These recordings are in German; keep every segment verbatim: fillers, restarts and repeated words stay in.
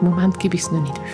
Im Moment gebe ich es noch nicht auf.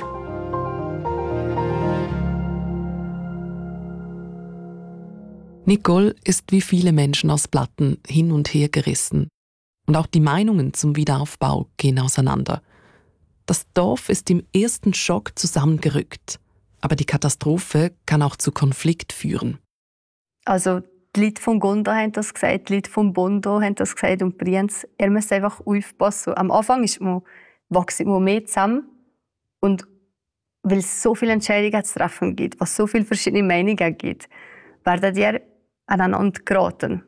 Nicole ist wie viele Menschen aus Blatten hin und her gerissen. Und auch die Meinungen zum Wiederaufbau gehen auseinander. Das Dorf ist im ersten Schock zusammengerückt. Aber die Katastrophe kann auch zu Konflikt führen. Also die Leute von Gonda haben das gesagt, die Leute von Bondo haben das gesagt und Brienz. Er muss einfach aufpassen. Am Anfang ist man, wachsen wir mehr zusammen. Und weil es so viele Entscheidungen zu treffen gibt, was so viele verschiedene Meinungen gibt, werden die aneinander geraten.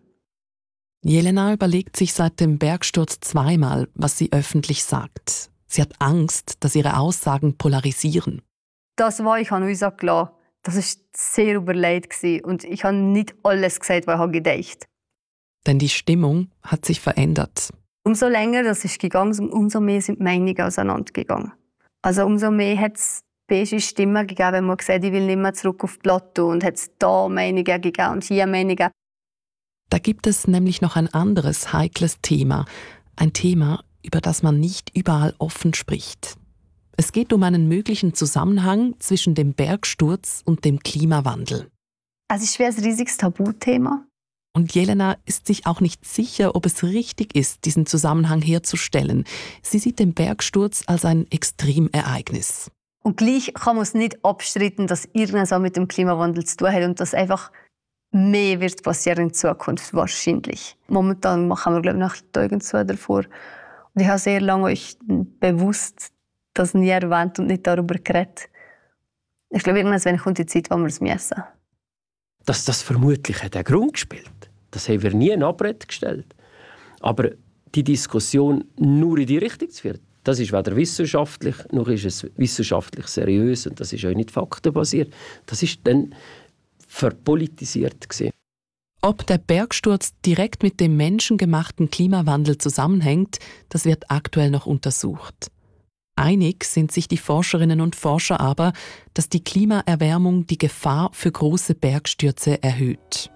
Jelena überlegt sich seit dem Bergsturz zweimal, was sie öffentlich sagt. Sie hat Angst, dass ihre Aussagen polarisieren. Das, was ich an uns gelassen, das war sehr überlegt und ich habe nicht alles gesagt, was ich gedacht habe. Denn die Stimmung hat sich verändert. Umso länger das ist gegangen, umso mehr sind die Meinungen auseinandergegangen. Also umso mehr hat es beige Stimmen gegeben, wenn man gesagt, ich will nicht mehr zurück auf Plateau und hat es da Meinungen gegeben und hier Meinungen. Da gibt es nämlich noch ein anderes heikles Thema. Ein Thema, über das man nicht überall offen spricht. Es geht um einen möglichen Zusammenhang zwischen dem Bergsturz und dem Klimawandel. Es ist wie ein riesiges Tabuthema. Und Jelena ist sich auch nicht sicher, ob es richtig ist, diesen Zusammenhang herzustellen. Sie sieht den Bergsturz als ein Extremereignis. Und gleich kann man es nicht abstreiten, dass irgendwas mit dem Klimawandel zu tun hat und dass einfach mehr wird passieren in Zukunft, wahrscheinlich. Momentan machen wir, glaube ich, noch die Augen zu davor. Und ich habe sehr lange euch bewusst das nie erwähnt und nicht darüber geredet. Ich glaube, irgendwann kommt die Zeit, wo wir es müssen. Dass das vermutlich hat einen Grund gespielt, das haben wir nie in Abrede gestellt. Aber die Diskussion nur in die Richtung zu führen, das ist weder wissenschaftlich, noch ist es wissenschaftlich seriös und das ist auch nicht faktenbasiert. Das ist dann verpolitisiert gewesen. Ob der Bergsturz direkt mit dem menschengemachten Klimawandel zusammenhängt, das wird aktuell noch untersucht. Einig sind sich die Forscherinnen und Forscher aber, dass die Klimaerwärmung die Gefahr für große Bergstürze erhöht.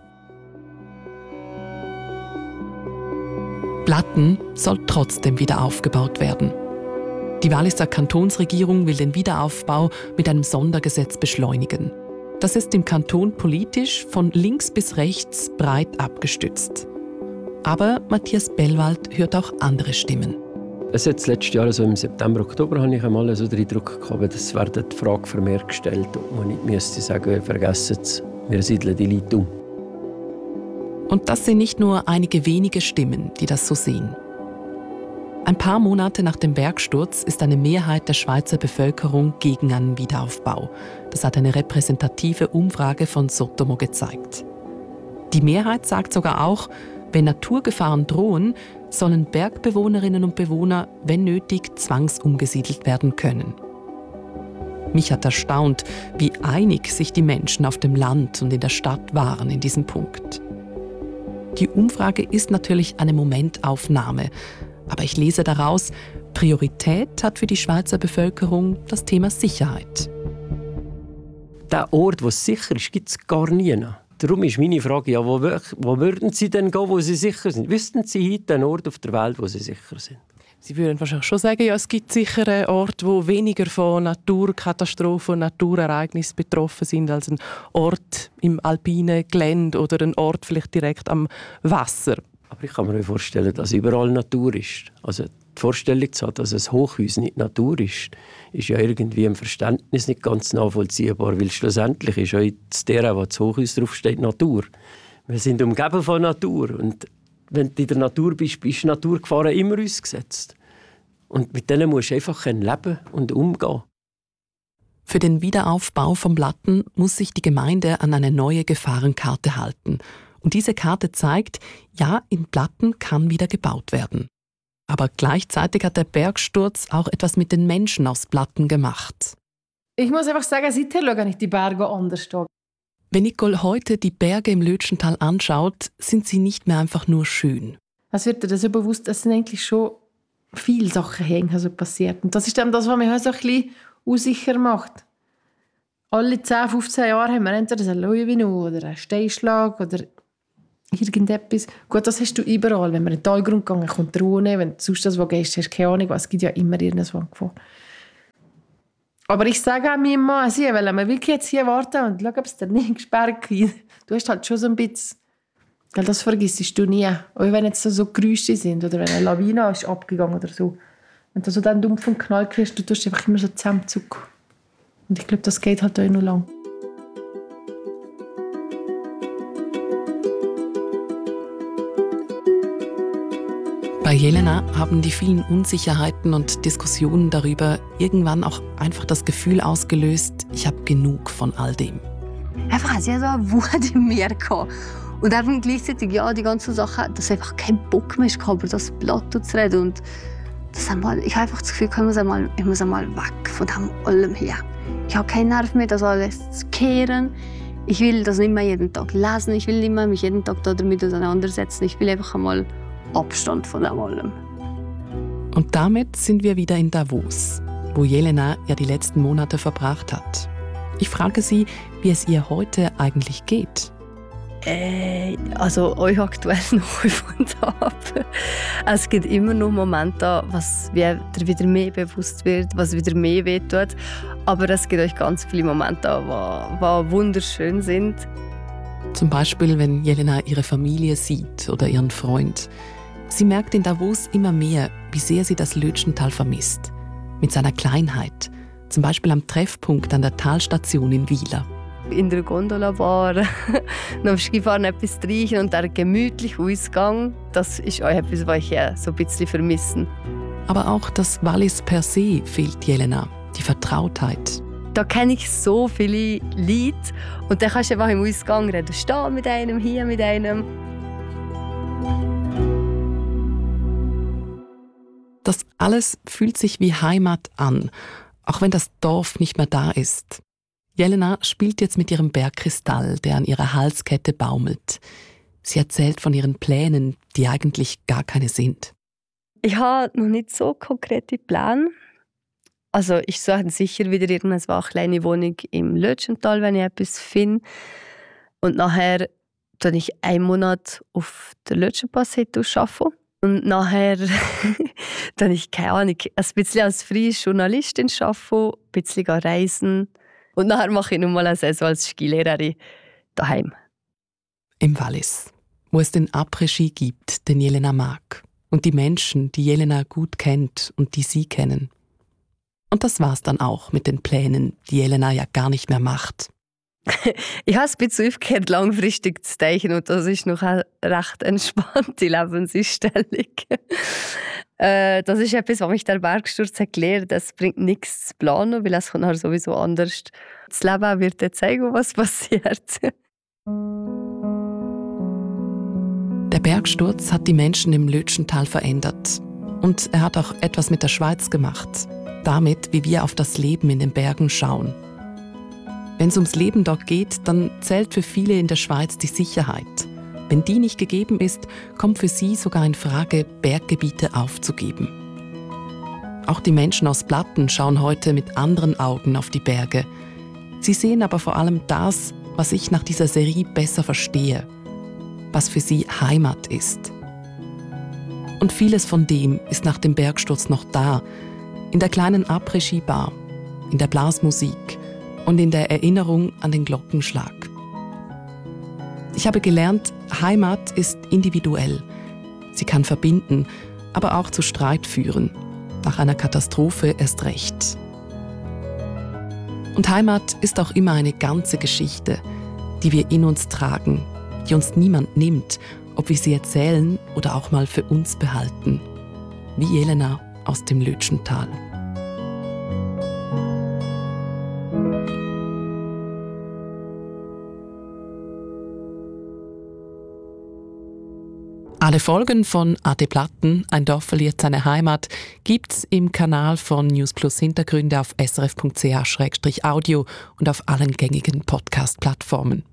Blatten soll trotzdem wieder aufgebaut werden. Die Walliser Kantonsregierung will den Wiederaufbau mit einem Sondergesetz beschleunigen. Das ist im Kanton politisch von links bis rechts breit abgestützt. Aber Matthias Bellwald hört auch andere Stimmen. Es hat letztes Jahr, also im September, Oktober, habe ich einmal so den Eindruck gehabt, es werde die Frage vermehrt gestellt, ob man nicht müsste sagen, wir vergessen es, wir siedeln die Leute um. Und das sind nicht nur einige wenige Stimmen, die das so sehen. Ein paar Monate nach dem Bergsturz ist eine Mehrheit der Schweizer Bevölkerung gegen einen Wiederaufbau. Das hat eine repräsentative Umfrage von Sotomo gezeigt. Die Mehrheit sagt sogar auch, wenn Naturgefahren drohen, sollen Bergbewohnerinnen und Bewohner, wenn nötig, zwangsumgesiedelt werden können. Mich hat erstaunt, wie einig sich die Menschen auf dem Land und in der Stadt waren in diesem Punkt. Die Umfrage ist natürlich eine Momentaufnahme, aber ich lese daraus, Priorität hat für die Schweizer Bevölkerung das Thema Sicherheit. Der Ort, wo es sicher ist, gibt es gar nie. Darum ist meine Frage, ja, wo, wo würden Sie denn gehen, wo Sie sicher sind? Wüssten Sie heute einen Ort auf der Welt, wo Sie sicher sind? Sie würden wahrscheinlich schon sagen, ja, es gibt sicher einen Ort, wo weniger von Naturkatastrophen und Naturereignissen betroffen sind als ein Ort im alpinen Gelände oder ein Ort vielleicht direkt am Wasser. Aber ich kann mir vorstellen, dass überall Natur ist. Also die Vorstellung zu haben, dass ein Hochhaus nicht Natur ist, ist ja irgendwie im Verständnis nicht ganz nachvollziehbar, weil schlussendlich ist ja das der, wo das Hochhaus draufsteht, Natur. Wir sind umgeben von Natur und wenn du in der Natur bist, bist Naturgefahren immer ausgesetzt. Und mit denen musst du einfach leben und umgehen. Für den Wiederaufbau von Blatten muss sich die Gemeinde an eine neue Gefahrenkarte halten. Und diese Karte zeigt, ja, in Blatten kann wieder gebaut werden. Aber gleichzeitig hat der Bergsturz auch etwas mit den Menschen aus Blatten gemacht. Ich muss einfach sagen, seither schaue ich die Berge anders an. Wenn Nicole heute die Berge im Lötschental anschaut, sind sie nicht mehr einfach nur schön. Es wird dir so bewusst, es sind eigentlich schon viele Sachen hängen, so passiert. Und das ist dann das, was mich so ein bisschen unsicher macht. Alle zehn, fünfzehn Jahre haben wir entweder einen Leuwenau oder einen Steinschlag oder irgendetwas. Gut, das hast du überall. Wenn wir in den Talgrund gehen, kommt Ruhe. Wenn du sonst das wo gehst, hast du keine Ahnung, es gibt ja immer irgendwas. Aber ich sage auch meinem Mann, sie, weil wir wirklich jetzt hier warten und schauen, ob es der nächste Berg gibt. Du hast halt schon so ein bisschen, das vergisst du nie. Auch wenn jetzt so, so Geräusche sind oder wenn eine Lawine ist abgegangen oder so. Wenn du so dann dumpfen Knall kriegst, du tust einfach immer so zusammenzucken. Und ich glaube, das geht halt auch noch lang. Bei Jelena haben die vielen Unsicherheiten und Diskussionen darüber irgendwann auch einfach das Gefühl ausgelöst, ich habe genug von all dem. Einfach sehr so eine Wut in mir gehabt. Und dann gleichzeitig ja, die ganzen Sachen, dass ich einfach keinen Bock mehr hatte, über das Blatt zu reden. Und das einmal, ich habe einfach das Gefühl, ich muss einmal, ich muss einmal weg von dem allem her. Ich habe keinen Nerv mehr, das alles zu kehren. Ich will das nicht mehr jeden Tag lesen. Ich will nicht mehr mich jeden Tag damit auseinandersetzen. Ich will einfach einmal Abstand von dem allem. Und damit sind wir wieder in Davos, wo Jelena ja die letzten Monate verbracht hat. Ich frage sie, wie es ihr heute eigentlich geht. Äh, also euch aktuell noch auf und ab. Es gibt immer noch Momente, was dir wieder mehr bewusst wird, was wieder mehr wehtut. Aber es gibt euch ganz viele Momente, die wunderschön sind. Zum Beispiel, wenn Jelena ihre Familie sieht oder ihren Freund. Sie merkt in Davos immer mehr, wie sehr sie das Lötschental vermisst. Mit seiner Kleinheit. Zum Beispiel am Treffpunkt an der Talstation in Wieler. In der Gondola war, noch am Skifahren etwas trinken und der gemütliche Ausgang, das ist auch etwas, was ich so ein bisschen vermisse. Aber auch das Wallis per se fehlt Jelena, die Vertrautheit. Da kenne ich so viele Leute und dann kannst du einfach im Ausgang reden. Du stehst mit einem, hier mit einem. Das alles fühlt sich wie Heimat an, auch wenn das Dorf nicht mehr da ist. Jelena spielt jetzt mit ihrem Bergkristall, der an ihrer Halskette baumelt. Sie erzählt von ihren Plänen, die eigentlich gar keine sind. Ich habe noch nicht so konkrete Pläne. Also ich suche sicher wieder irgendeine kleine Wohnung im Lötschental, wenn ich etwas finde. Und nachher arbeite ich einen Monat auf der Lötschenpassette arbeiten. Und nachher dann ich keine Ahnung, ein bisschen als freie Journalistin arbeiten, ein bisschen reisen. Und nachher mache ich noch mal eine Saison als Skilehrerin daheim. Im Wallis, wo es den Après-Ski gibt, den Jelena mag. Und die Menschen, die Jelena gut kennt und die sie kennen. Und das war's dann auch mit den Plänen, die Jelena ja gar nicht mehr macht. Ich habe es ein bisschen aufgehört, langfristig zu denken und das ist noch eine recht entspannte Lebenseinstellung. äh, das ist etwas, was mich der Bergsturz hat gelehrt. Es bringt nichts zu planen, weil es kann halt sowieso anders. Das Leben wird dir zeigen, was passiert. Der Bergsturz hat die Menschen im Lötschental verändert. Und er hat auch etwas mit der Schweiz gemacht. Damit, wie wir auf das Leben in den Bergen schauen. Wenn es ums Leben dort geht, dann zählt für viele in der Schweiz die Sicherheit. Wenn die nicht gegeben ist, kommt für sie sogar in Frage, Berggebiete aufzugeben. Auch die Menschen aus Platten schauen heute mit anderen Augen auf die Berge. Sie sehen aber vor allem das, was ich nach dieser Serie besser verstehe, was für sie Heimat ist. Und vieles von dem ist nach dem Bergsturz noch da, in der kleinen Après-Ski-Bar, in der Blasmusik und in der Erinnerung an den Glockenschlag. Ich habe gelernt, Heimat ist individuell. Sie kann verbinden, aber auch zu Streit führen. Nach einer Katastrophe erst recht. Und Heimat ist auch immer eine ganze Geschichte, die wir in uns tragen, die uns niemand nimmt, ob wir sie erzählen oder auch mal für uns behalten. Wie Jelena aus dem Lötschental. Alle Folgen von A T Platten, ein Dorf verliert seine Heimat, gibt's im Kanal von News Plus Hintergründe auf s r f punkt c h slash audio und auf allen gängigen Podcast-Plattformen.